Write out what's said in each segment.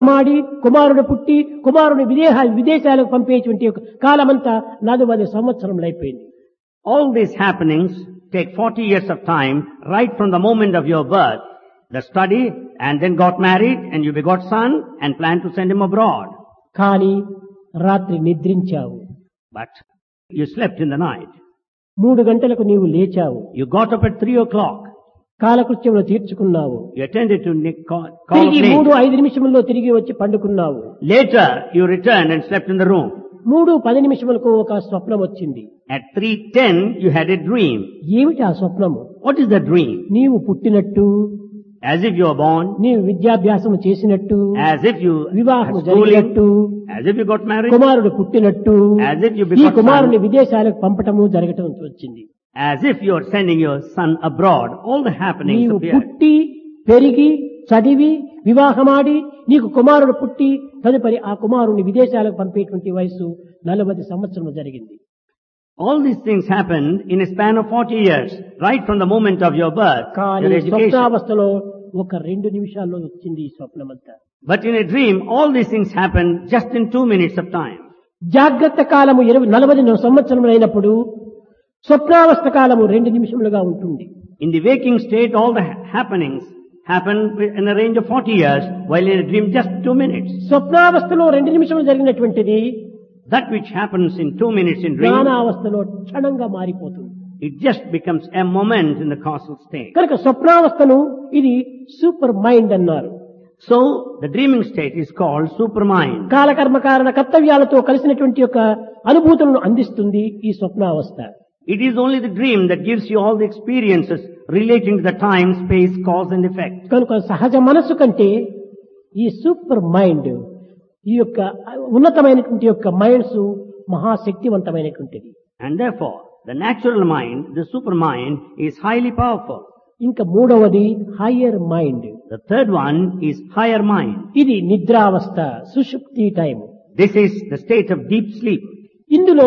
మాడి కుమారుడు పుట్టి కుమారుని విదేశాలకు పంపేటువంటి కాలమంతా 40 సంవత్సరములు అయిపోయింది. All these happenings take 40 years of time right from the moment of your birth, the study, and then got married and you begot son and planned to send him abroad. కానీ రాత్రి నిద్రించావు. But you slept in the night. 3 గంటలకు నీవు లేచావు. You got up at 3 o'clock. కాలకృత్యములు తీర్చుకున్నావు. You attended to call of తిరిగి late. 3-5 నిమిషముల్లో తిరిగి వచ్చి పండుకున్నావు. Later you returned and slept in the room. 3-10 నిమిషములకు ఒక స్వప్నం వచ్చింది. At 3:10 you had a dream. ఏమిటి ఆ స్వప్నము? What is the dream? నీవు పుట్టినట్టు, As if you were born, నీవు విద్యాభ్యాసము చేసినట్టు, as if you వివాహము had schooling, జరిగినట్టు, as if you got married, కుమారుడు పుట్టినట్టు, as if you ఈ begot కుమారుని son, విదేశాలకు పంపటము జరగటం వచ్చింది. as if you are sending your son abroad. All the happenings నీవు appear. పుట్టి పెరిగి చదివి వివాహమాడి నీకు కుమారుడు పుట్టి తదుపరి ఆ కుమారుని విదేశాలకు పంపేటువంటి వయసు 40 సంవత్సరములు జరిగింది. All these things happened in a span of 40 years, right from the moment of your birth, కానీ your education. స్వప్నావస్థలో ఒక 2 నిమిషాల్లో వచ్చింది ఈ స్వప్నమంతా. But in a dream, all these things happened just in 2 minutes of time. జాగ్రత్త కాలము 40 సంవత్సరములు అయినప్పుడు స్వప్నావస్థ కాలము 2 నిమిషములుగా ఉంటుంది. In the waking state, all the happenings happen in a range of 40 years, while in a dream just 2 minutes. స్వప్నావస్థలో 2 నిమిషములు జరిగినటువంటిది That which happens in 2 minutes in dream, జ్ఞానావస్థలో క్షణంగా మారిపోతుంది. it just becomes a moment in the causal state. కనుక స్వప్నావస్థను ఇది super mind అన్నారు. So, the dreaming state is called supermind. కాలకర్మ కారణ కర్తవ్యాలతో కలిసినటువంటి యొక్క అనుభూతులను అందిస్తుంది ఈ స్వప్నావస్థ. It is only the dream that gives you all the experiences relating to the time, space, cause and effect. కనుక సహజ మనస్సు కంటే ఈ సూపర్ మైండ్ ఈ యొక్క ఉన్నతమైనటువంటి యొక్క minds మహాశక్తివంతమైనటువంటిది. And therefore, the natural mind, the supermind, is highly powerful. ఇంకా మూడవది higher mind. The third one is higher mind. ఇది నిద్రావస్థ, సుషుప్తి time. This is the state of deep sleep. ఇందులో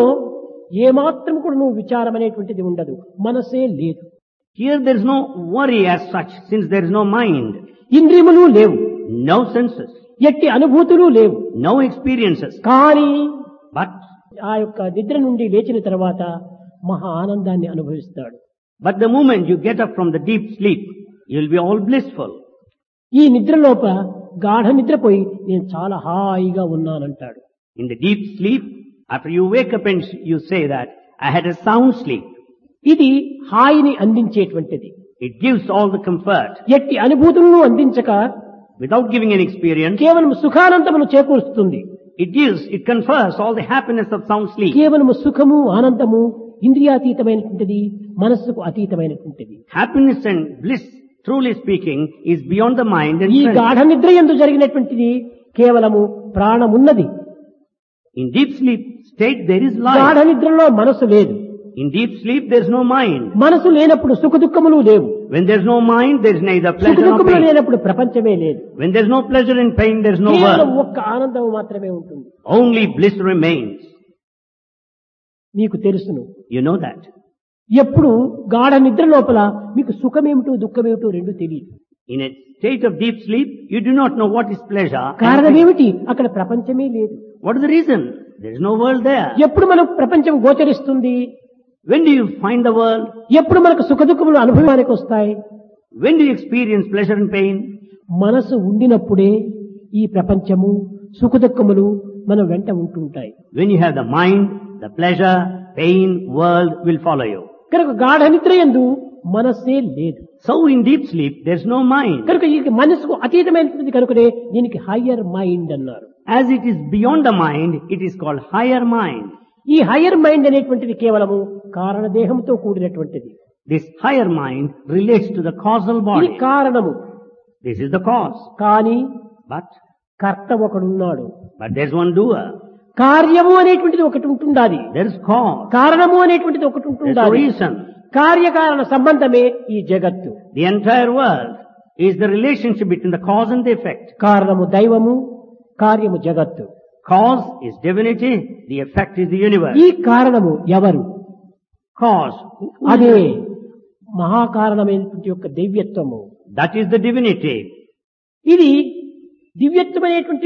ఏమాత్రం కూడా నువ్వు విచారం అనేటువంటిది ఉండదు, మనసే లేదు. Here there is no worry as such, since there is no mind, ఇంద్రియములు లేవు, no senses, ఎట్టి అనుభూతులు లేవు. no experiences. కానీ But ఆ యొక్క నిద్ర నుండి లేచిన తర్వాత మహా ఆనందాన్ని అనుభవిస్తాడు. the moment you get up from the deep sleep, you will be all blissful. ఈ నిద్రలోప గాఢ నిద్రపోయి నేను చాలా హాయిగా ఉన్నానంటాడు. In the deep sleep, after you wake up and you say that, I had a sound sleep. ఇది హాయిని అందించేటువంటిది. It gives all the comfort. ఎట్టి అనుభూతులను అందించక Without giving an experience, కేవలం సుఖానందమును చేకూరుస్తుంది. it confers all the happiness of sound sleep. కేవలము సుఖము ఆనందము ఇంద్రియాతీతమైనటువంటిది, మనస్సుకు అతీతమైనటువంటిది. Happiness and bliss, truly speaking, is beyond the mind and ఈ sense. గాఢ నిద్ర యందు జరిగినటువంటిది కేవలము ప్రాణమున్నది. In deep sleep state there is గాఢ life. నిద్రలో మనసు లేదు. In deep sleep there is no mind. మనసు లేనప్పుడు సుఖ దుఃఖములు లేవు. When there is no mind, there is neither సుఖ pleasure nor దుఃఖములు pain. లేనప్పుడు ప్రపంచమే లేదు. When there is no pleasure and pain, there is no కేవలం world. ఒక్క ఆనందం మాత్రమే ఉంటుంది. Only bliss remains. నీకు తెలుసును, You know that. ఎప్పుడు గాఢ నిద్ర లోపల మీకు సుఖమేమిటో దుఃఖమేమిటో రెండు తెలియదు. In a state of deep sleep, you do not know what is pleasure. and కారణం pain. ఏమిటి? అక్కడ ప్రపంచమే లేదు. What is the reason? There is no world there. ఎప్పుడు మనకు ప్రపంచం గోచరిస్తుంది? When do you find the world? ఎప్పుడు మనకు సుఖ దుఃఖములు అనుభవానికి వస్తాయి? When do you experience pleasure and pain? మనసు ఉండినప్పుడే ఈ ప్రపంచము సుఖ దుఃఖములు మన వెంట ఉంటుంటాయి. When you have the mind, the pleasure, pain, world will follow you. కనుక గాఢ నిద్ర యందు మనస్సే లేదు. So in deep sleep, there is no mind. కనుక ఈ మనసుకు అతీతమైనటువంటి కనుకనే దీనికి హయ్యర్ మైండ్ అన్నారు. As it is beyond the mind, it is called higher mind. ఈ హయ్యర్ మైండ్ అనేటువంటిది కేవలము కారణదేహంతో కూడినటువంటిది. This higher mind relates to the causal ఇది body. కారణము. This is the cause. కానీ But కర్త ఒకడున్నాడు. there is one doer. కార్యము అనేటువంటిది ఒకటి ఉంటుండాలి, There is cause. కారణము అనేటువంటిది ఒకటి There is a ఉంటుండాలి. reason. కార్యకారణ సంబంధమే ఈ జగత్తు. The entire world is the relationship between the cause and the effect. కారణము దైవము, కార్యము జగత్తు. Cause is divinity, the effect is the universe. ఈ కారణము ఎవరు? Cause, అదే మహాకారణమైనటువంటి యొక్క దివ్యత్వము. that is the divinity. ఇది దివ్యత్వమైనటువంటి